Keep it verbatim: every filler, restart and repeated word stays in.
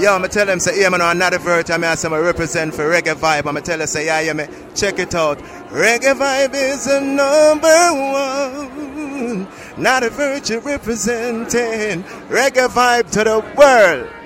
Yo, I'm tell them, say, yeah, man, I'm not a virtue. I'm say, I represent for Reggae Vibe. I'm tell them, say, yeah, yeah, man, check it out. Reggae Vibe is the number one. Not a virtue representing Reggae Vibe to the world.